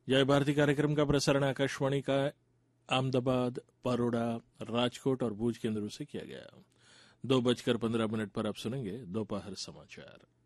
जय भारती कार्यक्रम का प्रसारण आकाशवाणी का अहमदाबाद, बड़ौदा, राजकोट और भूज केंद्रों से किया गया। 2:15 पर आप सुनेंगे दोपहर समाचार।